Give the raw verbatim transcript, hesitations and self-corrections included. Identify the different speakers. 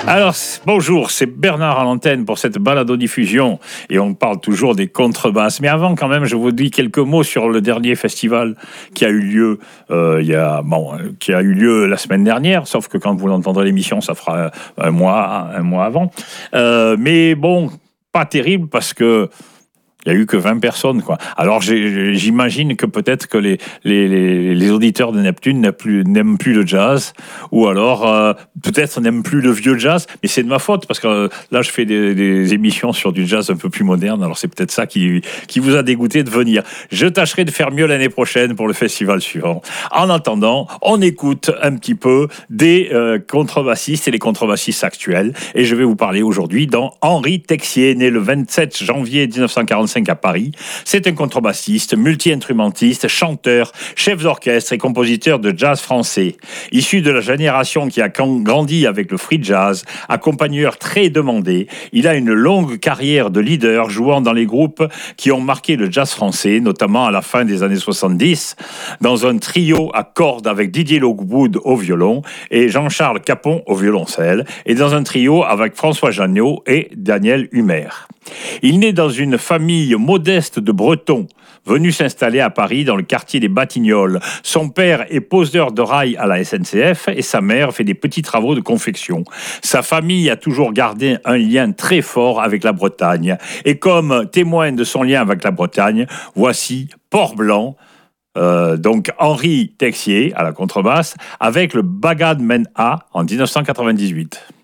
Speaker 1: Alors, bonjour, c'est Bernard à l'antenne pour cette balado-diffusion et on parle toujours des contrebasses. Mais avant, quand même, je vous dis quelques mots sur le dernier festival qui a eu lieu, euh, il y a, bon, qui a eu lieu la semaine dernière, sauf que quand vous l'entendrez l'émission, ça fera un mois, un mois avant. Euh, mais bon, pas terrible parce que il n'y a eu que vingt personnes, quoi. Alors, j'ai, j'imagine que peut-être que les, les, les, les auditeurs de Neptune n'aiment plus, n'aiment plus le jazz, ou alors euh, peut-être n'aiment plus le vieux jazz, mais c'est de ma faute, parce que euh, là, je fais des, des émissions sur du jazz un peu plus moderne, alors c'est peut-être ça qui, qui vous a dégoûté de venir. Je tâcherai de faire mieux l'année prochaine pour le festival suivant. En attendant, on écoute un petit peu des euh, contrebassistes et les contrebassistes actuels, et je vais vous parler aujourd'hui dans Henri Texier, né le vingt-sept janvier dix-neuf cent quarante-cinq à Paris. C'est un contrebassiste, multi-instrumentiste, chanteur, chef d'orchestre et compositeur de jazz français. Issu de la génération qui a grandi avec le free jazz, accompagneur très demandé, il a une longue carrière de leader jouant dans les groupes qui ont marqué le jazz français, notamment à la fin des années soixante-dix, dans un trio à cordes avec Didier Lockwood au violon et Jean-Charles Capon au violoncelle, et dans un trio avec François Janniot et Daniel Humer. Il naît dans une famille modeste de Bretons, venus s'installer à Paris dans le quartier des Batignolles. Son père est poseur de rails à la S N C F et sa mère fait des petits travaux de confection. Sa famille a toujours gardé un lien très fort avec la Bretagne. Et comme témoin de son lien avec la Bretagne, voici Port-Blanc, euh, donc Henri Texier à la contrebasse, avec le Bagad Men A en dix-neuf cent quatre-vingt-dix-huit.